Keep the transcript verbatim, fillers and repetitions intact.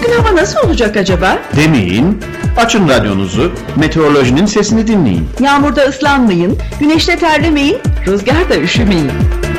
Yarın hava nasıl olacak acaba? Demeyin, açın radyonuzu, meteorolojinin sesini dinleyin. Yağmurda ıslanmayın, güneşte terlemeyin, rüzgarda üşümeyin.